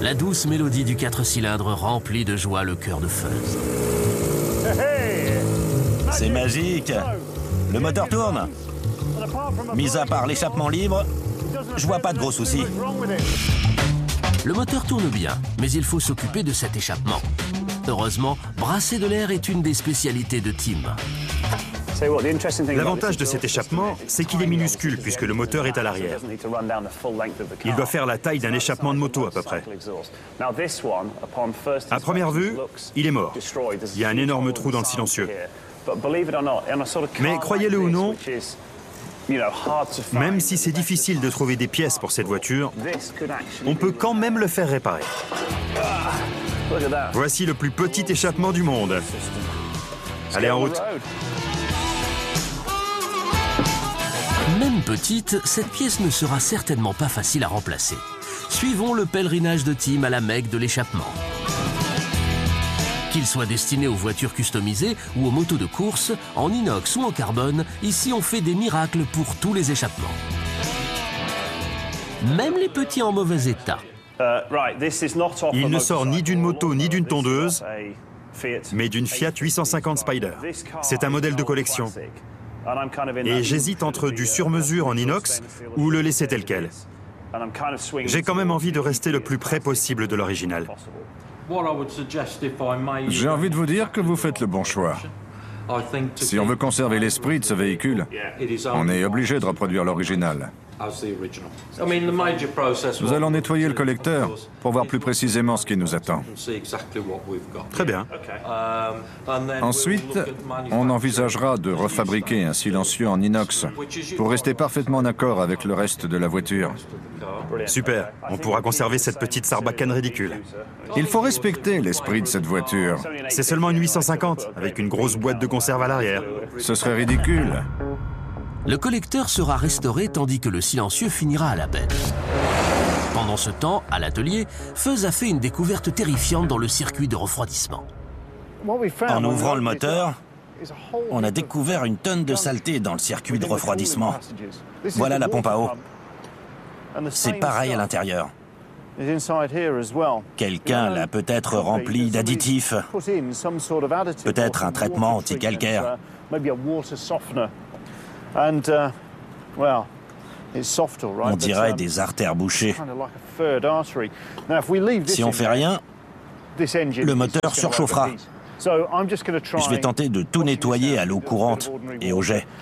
La douce mélodie du 4 cylindres remplit de joie le cœur de Fuzz. C'est magique. Le moteur tourne. Mis à part l'échappement libre, je vois pas de gros soucis. Le moteur tourne bien, mais il faut s'occuper de cet échappement. Heureusement, brasser de l'air est une des spécialités de Tim. L'avantage de cet échappement, c'est qu'il est minuscule puisque le moteur est à l'arrière. Il doit faire la taille d'un échappement de moto à peu près. À première vue, il est mort. Il y a un énorme trou dans le silencieux. Mais croyez-le ou non, même si c'est difficile de trouver des pièces pour cette voiture, on peut quand même le faire réparer. Voici le plus petit échappement du monde. Allez, en route. Même petite, cette pièce ne sera certainement pas facile à remplacer. Suivons le pèlerinage de Tim à la Mecque de l'échappement. Qu'il soit destiné aux voitures customisées ou aux motos de course, en inox ou en carbone, ici on fait des miracles pour tous les échappements. Même les petits en mauvais état. Il ne sort ni d'une moto ni d'une tondeuse, mais d'une Fiat 850 Spider. C'est un modèle de collection. Et j'hésite entre du sur-mesure en inox ou le laisser tel quel. J'ai quand même envie de rester le plus près possible de l'original. J'ai envie de vous dire que vous faites le bon choix. Si on veut conserver l'esprit de ce véhicule, on est obligé de reproduire l'original. Nous allons nettoyer le collecteur pour voir plus précisément ce qui nous attend. Très bien. Ensuite, on envisagera de refabriquer un silencieux en inox pour rester parfaitement en accord avec le reste de la voiture. Super. On pourra conserver cette petite sarbacane ridicule. Il faut respecter l'esprit de cette voiture. C'est seulement une 850, avec une grosse boîte de conserve à l'arrière. Ce serait ridicule. Le collecteur sera restauré tandis que le silencieux finira à la benne. Pendant ce temps, à l'atelier, Fuzz a fait une découverte terrifiante dans le circuit de refroidissement. En ouvrant le moteur, on a découvert une tonne de saleté dans le circuit de refroidissement. Voilà la pompe à eau. C'est pareil à l'intérieur. Quelqu'un l'a peut-être rempli d'additifs. Peut-être un traitement anti-calcaire. On dirait des artères bouchées. Si on fait rien, le moteur surchauffera. Je vais tenter de tout nettoyer à l'eau courante et au jet.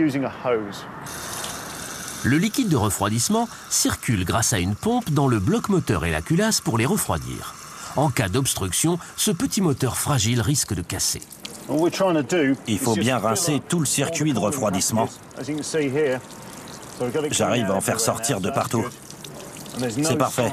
Le liquide de refroidissement circule grâce à une pompe dans le bloc moteur et la culasse pour les refroidir. En cas d'obstruction, ce petit moteur fragile risque de casser. Il faut bien rincer tout le circuit de refroidissement. J'arrive à en faire sortir de partout. C'est parfait.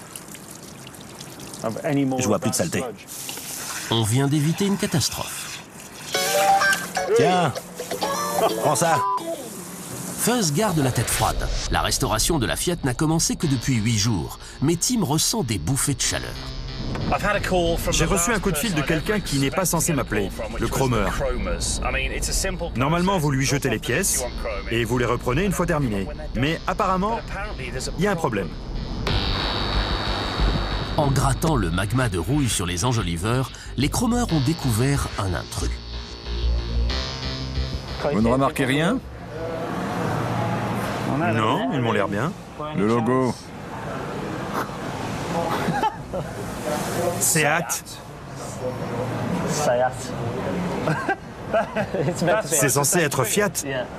Je vois plus de saleté. On vient d'éviter une catastrophe. Tiens, prends ça. Fuzz garde la tête froide. La restauration de la Fiat n'a commencé que depuis 8 jours, mais Tim ressent des bouffées de chaleur. J'ai reçu un coup de fil de quelqu'un qui n'est pas censé m'appeler, le chromeur. Normalement, vous lui jetez les pièces et vous les reprenez une fois terminées. Mais apparemment, il y a un problème. En grattant le magma de rouille sur les enjoliveurs, les chromeurs ont découvert un intrus. Vous ne remarquez rien? Non, ils m'ont l'air bien. Le logo. Seat. C'est censé être Fiat.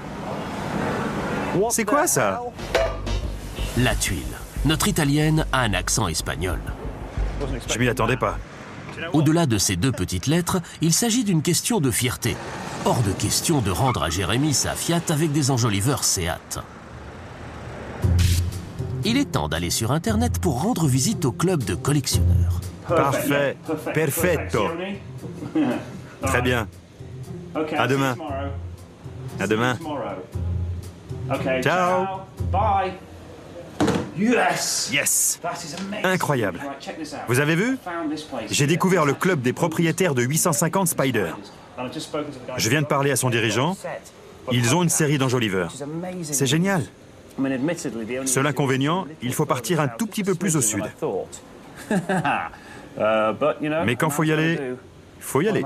C'est quoi ça? La tuile. Notre italienne a un accent espagnol. Je m'y attendais pas. Au-delà de ces 2 petites lettres, il s'agit d'une question de fierté. Hors de question de rendre à Jérémy sa Fiat avec des enjoliveurs Seat. Il est temps d'aller sur Internet pour rendre visite au club de collectionneurs. Parfait. Perfetto. Très bien. À demain. À demain. Ciao. Yes. Incroyable. Vous avez vu? J'ai découvert le club des propriétaires de 850 Spider. Je viens de parler à son dirigeant. Ils ont une série d'enjoliveurs. C'est génial. Seul inconvénient, il faut partir un tout petit peu plus au sud. Mais quand faut y aller, faut y aller.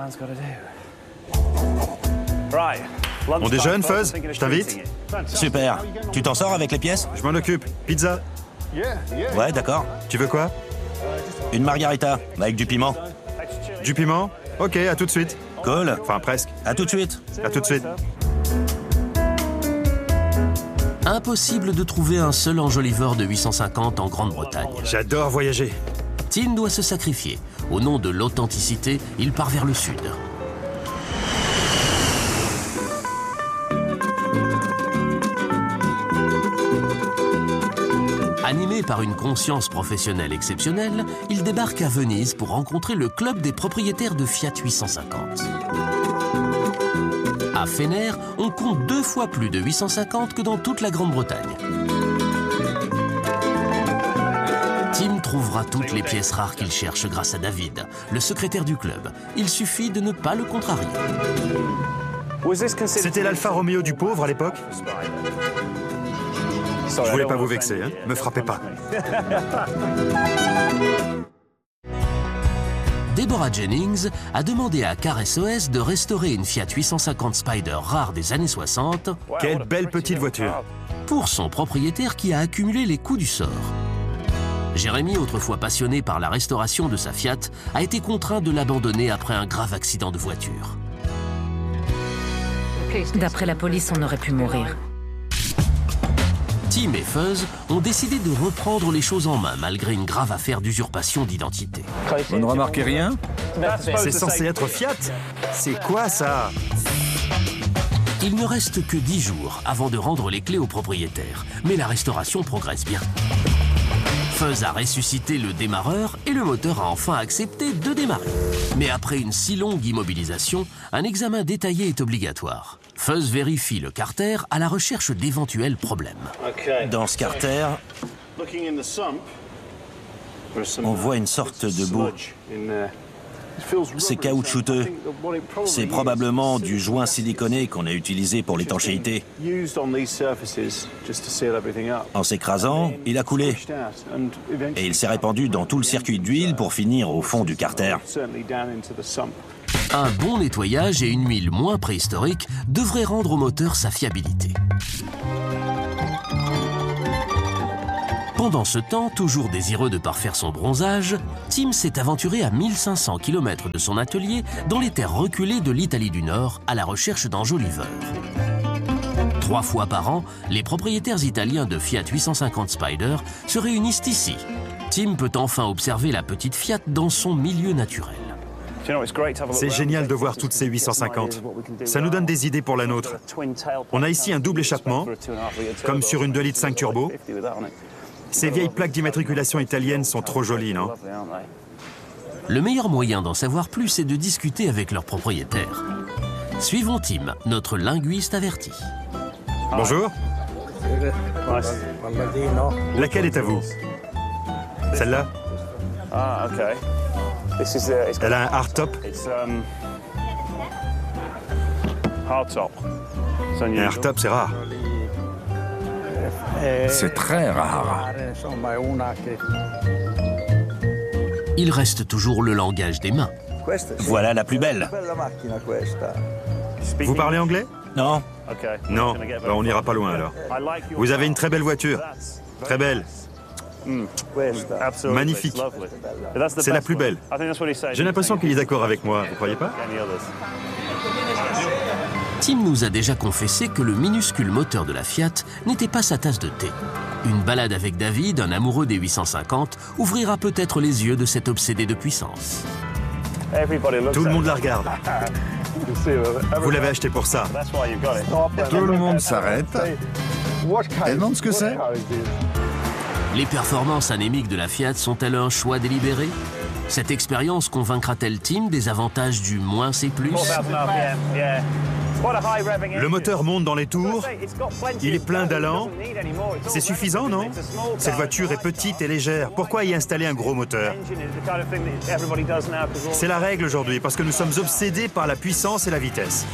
On déjeune, Fuzz? Je t'invite? Super. Tu t'en sors avec les pièces? Je m'en occupe. Pizza? Ouais, d'accord. Tu veux quoi? Une margarita, avec du piment. Du piment? Ok, à tout de suite. Cool. Enfin, presque. À tout de suite. À tout de suite. Impossible de trouver un seul enjoliveur de 850 en Grande-Bretagne. J'adore voyager. Tim doit se sacrifier. Au nom de l'authenticité, il part vers le sud. Animé par une conscience professionnelle exceptionnelle, il débarque à Venise pour rencontrer le club des propriétaires de Fiat 850. À Fener, on compte 2 fois plus de 850 que dans toute la Grande-Bretagne. Tim trouvera toutes les pièces rares qu'il cherche grâce à David, le secrétaire du club. Il suffit de ne pas le contrarier. C'était l'Alfa Romeo du pauvre à l'époque? Je voulais pas vous vexer, hein. Me frappez pas. Deborah Jennings a demandé à Car SOS de restaurer une Fiat 850 Spider rare des années 60 Quelle belle petite voiture. pour son propriétaire qui a accumulé les coups du sort. Jérémy, autrefois passionné par la restauration de sa Fiat, a été contraint de l'abandonner après un grave accident de voiture. D'après la police, on aurait pu mourir. Tim et Fuzz ont décidé de reprendre les choses en main malgré une grave affaire d'usurpation d'identité. Vous ne remarquez rien? C'est censé être Fiat? C'est quoi ça? Il ne reste que 10 jours avant de rendre les clés au propriétaire, mais la restauration progresse bien. Fuzz a ressuscité le démarreur et le moteur a enfin accepté de démarrer. Mais après une si longue immobilisation, un examen détaillé est obligatoire. Fuzz vérifie le carter à la recherche d'éventuels problèmes. Dans ce carter, on voit une sorte de boue. C'est caoutchouteux. C'est probablement du joint siliconé qu'on a utilisé pour l'étanchéité. En s'écrasant, il a coulé. Et il s'est répandu dans tout le circuit d'huile pour finir au fond du carter. Un bon nettoyage et une huile moins préhistorique devraient rendre au moteur sa fiabilité. Pendant ce temps, toujours désireux de parfaire son bronzage, Tim s'est aventuré à 1500 km de son atelier dans les terres reculées de l'Italie du Nord à la recherche d'enjoliveurs. 3 fois par an, les propriétaires italiens de Fiat 850 Spider se réunissent ici. Tim peut enfin observer la petite Fiat dans son milieu naturel. C'est génial de voir toutes ces 850. Ça nous donne des idées pour la nôtre. On a ici un double échappement, comme sur une 2,5 litres turbo. Ces vieilles plaques d'immatriculation italiennes sont trop jolies, non? Le meilleur moyen d'en savoir plus est de discuter avec leur propriétaire. Suivons Tim, notre linguiste averti. Bonjour. Laquelle est à vous? Celle-là? Ah, ok. Elle a un hardtop. Hardtop. Un hardtop, c'est rare. C'est très rare. Il reste toujours le langage des mains. Voilà la plus belle. Vous parlez anglais? Non? Non, on n'ira pas loin alors. Vous avez une très belle voiture. Très belle. Magnifique. C'est la plus belle. J'ai l'impression qu'il est d'accord avec moi, vous croyez pas? Tim nous a déjà confessé que le minuscule moteur de la Fiat n'était pas sa tasse de thé. Une balade avec David, un amoureux des 850, ouvrira peut-être les yeux de cet obsédé de puissance. Tout le monde la regarde. Vous l'avez acheté pour ça. Tout le monde s'arrête. Elle demande ce que c'est. Les performances anémiques de la Fiat sont-elles un choix délibéré? Cette expérience convaincra-t-elle Tim des avantages du moins c'est plus? Le moteur monte dans les tours. Il est plein d'allant. C'est suffisant, non? Cette voiture est petite et légère. Pourquoi y installer un gros moteur? C'est la règle aujourd'hui, parce que nous sommes obsédés par la puissance et la vitesse.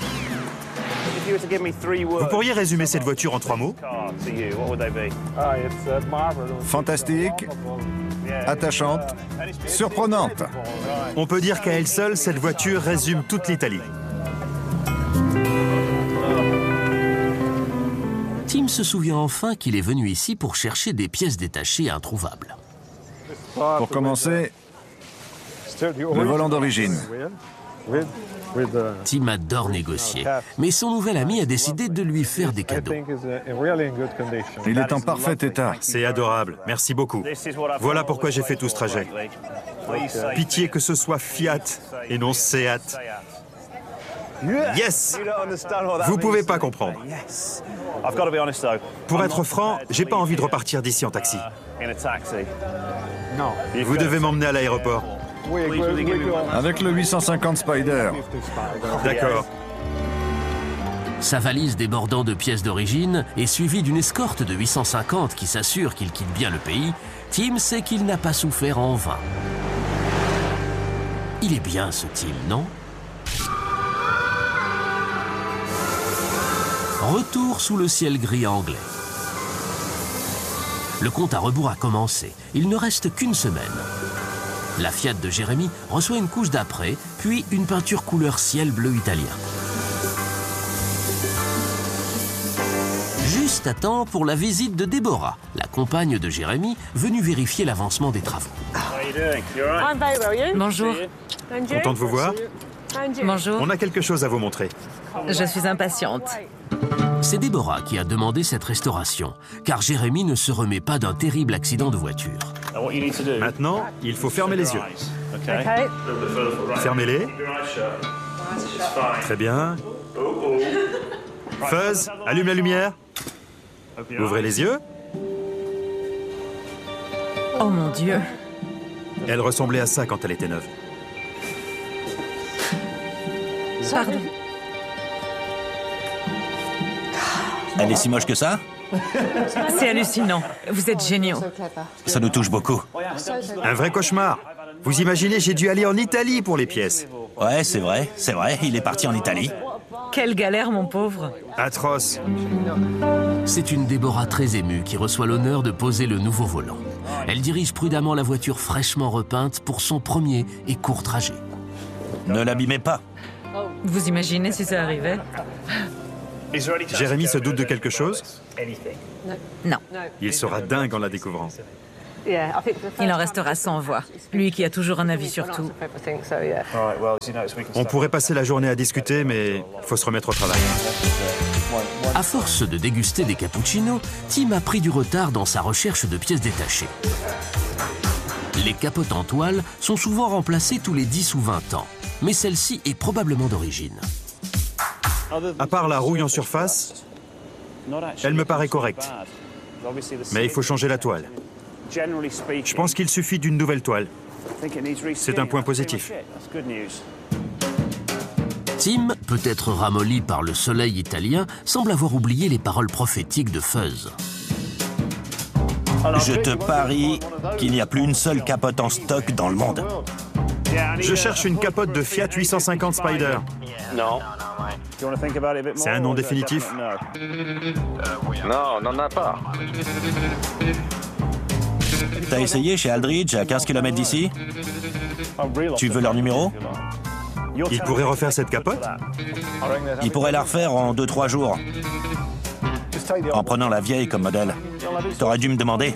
Vous pourriez résumer cette voiture en 3 mots? Fantastique, attachante, surprenante. On peut dire qu'à elle seule, cette voiture résume toute l'Italie. Tim se souvient enfin qu'il est venu ici pour chercher des pièces détachées introuvables. Pour commencer, le volant d'origine. Tim adore négocier, mais son nouvel ami a décidé de lui faire des cadeaux. Il est en parfait état. C'est adorable, merci beaucoup. Voilà pourquoi j'ai fait tout ce trajet. Pitié que ce soit Fiat et non Seat. Yes! Vous pouvez pas comprendre. Pour être franc, j'ai pas envie de repartir d'ici en taxi. Vous devez m'emmener à l'aéroport. Avec le 850 Spider. D'accord. Sa valise débordant de pièces d'origine est suivie d'une escorte de 850 qui s'assure qu'il quitte bien le pays. Tim sait qu'il n'a pas souffert en vain. Il est bien ce Tim, non? Retour sous le ciel gris anglais. Le compte à rebours a commencé. Il ne reste qu'une semaine. La Fiat de Jérémy reçoit une couche d'après, puis une peinture couleur ciel bleu italien. Juste à temps pour la visite de Déborah, la compagne de Jérémy, venue vérifier l'avancement des travaux. Bonjour. Content de vous voir. Bonjour. On a quelque chose à vous montrer. Je suis impatiente. C'est Déborah qui a demandé cette restauration, car Jérémy ne se remet pas d'un terrible accident de voiture. Maintenant, il faut fermer les yeux. Fermez-les. Très bien. Fuzz, allume la lumière. Ouvrez les yeux. Oh mon Dieu. Elle ressemblait à ça quand elle était neuve. Pardon. Elle est si moche que ça? C'est hallucinant. Vous êtes géniaux. Ça nous touche beaucoup. Un vrai cauchemar. Vous imaginez, j'ai dû aller en Italie pour les pièces. Ouais, c'est vrai, il est parti en Italie. Quelle galère, mon pauvre. Atroce. C'est une Déborah très émue qui reçoit l'honneur de poser le nouveau volant. Elle dirige prudemment la voiture fraîchement repeinte pour son premier et court trajet. Ne l'abîmez pas. Vous imaginez si ça arrivait? Jérémy se doute de quelque chose? Non. Il sera dingue en la découvrant. Il en restera sans voix. Lui qui a toujours un avis sur tout. On pourrait passer la journée à discuter, mais il faut se remettre au travail. À force de déguster des cappuccinos, Tim a pris du retard dans sa recherche de pièces détachées. Les capotes en toile sont souvent remplacées tous les 10 ou 20 ans, mais celle-ci est probablement d'origine. À part la rouille en surface, elle me paraît correcte. Mais il faut changer la toile. Je pense qu'il suffit d'une nouvelle toile. C'est un point positif. Tim, peut-être ramolli par le soleil italien, semble avoir oublié les paroles prophétiques de Fuzz. Je te parie qu'il n'y a plus une seule capote en stock dans le monde. Je cherche une capote de Fiat 850 Spider. Non. C'est un nom définitif? Non, on n'en a pas. T'as essayé chez Aldridge, à 15 km d'ici? Tu veux leur numéro? Il pourrait refaire cette capote? Il pourrait la refaire en 2-3 jours. En prenant la vieille comme modèle. T'aurais dû me demander.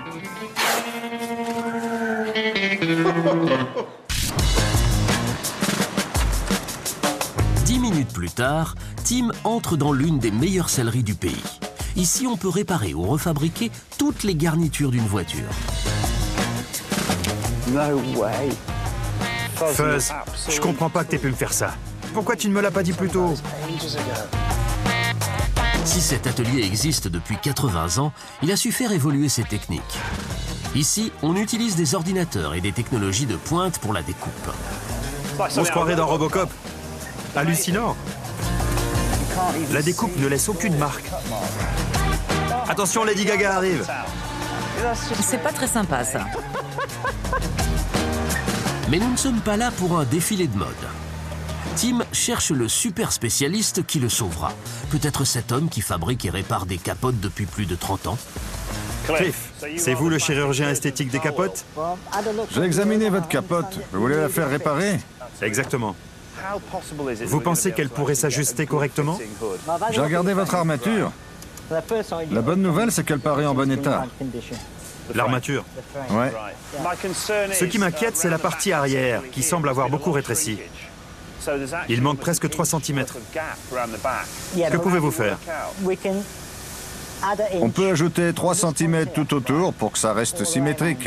Dix minutes plus tard, Tim entre dans l'une des meilleures selleries du pays. Ici, on peut réparer ou refabriquer toutes les garnitures d'une voiture. Fuzz, je comprends pas que t'aies pu me faire ça. Pourquoi tu ne me l'as pas dit plus tôt? Si cet atelier existe depuis 80 ans, il a su faire évoluer ses techniques. Ici, on utilise des ordinateurs et des technologies de pointe pour la découpe. On se croirait dans Robocop. Hallucinant. La découpe ne laisse aucune marque. Attention, Lady Gaga arrive. C'est pas très sympa, ça. Mais nous ne sommes pas là pour un défilé de mode. Tim cherche le super spécialiste qui le sauvera. Peut-être cet homme qui fabrique et répare des capotes depuis plus de 30 ans. Cliff, c'est vous le chirurgien esthétique des capotes? J'ai examiné votre capote. Vous voulez la faire réparer? Exactement. Vous pensez qu'elle pourrait s'ajuster correctement? J'ai regardé votre armature. La bonne nouvelle, c'est qu'elle paraît en bon état. L'armature? Ouais. Ce qui m'inquiète, c'est la partie arrière, qui semble avoir beaucoup rétréci. Il manque presque 3 cm. Que pouvez-vous faire? On peut ajouter 3 cm tout autour pour que ça reste symétrique.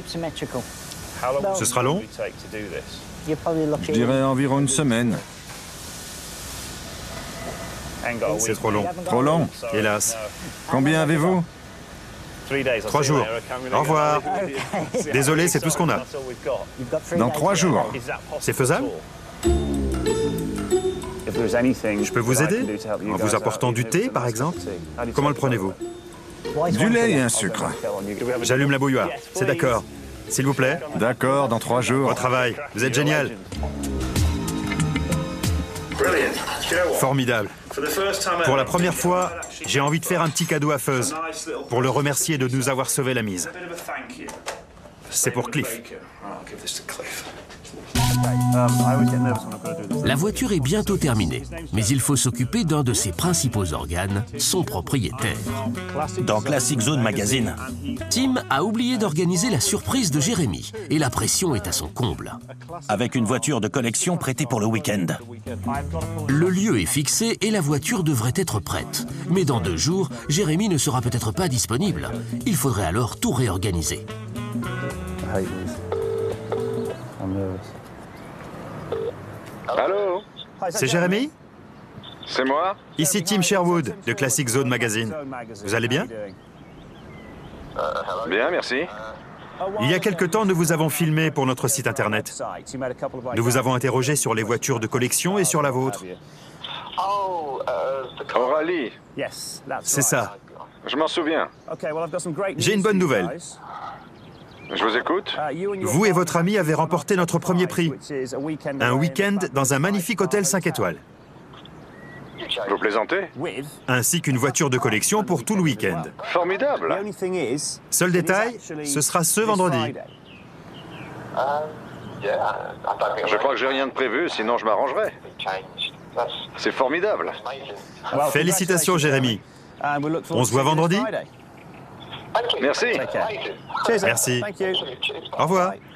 Ce sera long? Je dirais environ une semaine. C'est trop long. Trop long? Hélas. Combien avez-vous? 3 jours. Au revoir. Désolé, c'est tout ce qu'on a. Dans 3 jours. C'est faisable? Je peux vous aider? En vous apportant du thé, par exemple? Comment le prenez-vous? Du lait et un sucre. J'allume la bouilloire. C'est d'accord. S'il vous plaît. D'accord, dans 3 jours. Au travail. Vous êtes génial. Formidable. Pour la première fois, j'ai envie de faire un petit cadeau à Fuzz pour le remercier de nous avoir sauvé la mise. C'est pour Cliff. La voiture est bientôt terminée, mais il faut s'occuper d'un de ses principaux organes, son propriétaire. Dans Classic Zone Magazine. Tim a oublié d'organiser la surprise de Jérémy et la pression est à son comble. Avec une voiture de collection prêtée pour le week-end. Le lieu est fixé et la voiture devrait être prête. Mais dans 2 jours, Jérémy ne sera peut-être pas disponible. Il faudrait alors tout réorganiser. Allô? C'est Jérémy? C'est moi? Ici Tim Sherwood, de Classic Zone Magazine. Vous allez bien? Bien, merci. Il y a quelque temps, nous vous avons filmé pour notre site internet. Nous vous avons interrogé sur les voitures de collection et sur la vôtre. Aurélie, C'est ça. je m'en souviens. J'ai une bonne nouvelle. Je vous écoute. Vous et votre ami avez remporté notre premier prix. Un week-end dans un magnifique hôtel 5 étoiles. Vous plaisantez? Ainsi qu'une voiture de collection pour tout le week-end. Formidable. Seul détail, ce sera ce vendredi. Je crois que j'ai rien de prévu, sinon je m'arrangerai. C'est formidable. Félicitations, Jérémy. On se voit vendredi? Merci. Merci. Au revoir.